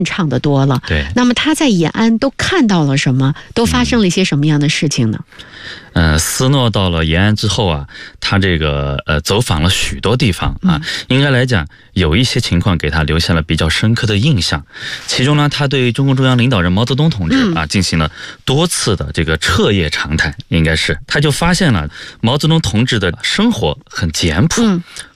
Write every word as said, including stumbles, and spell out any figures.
畅的多了。 对， 那么他在延安都看到了什么？都发生了一些什么样的事情呢？ 呃，斯诺到了延安之后啊，他这个呃走访了许多地方啊， 嗯、 应该来讲有一些情况给他留下了比较深刻的印象。其中呢，他对中共中央领导人毛泽东同志啊、嗯、进行了多次的这个彻夜长谈，应该是他就发现了毛泽东同志的生活很简朴。嗯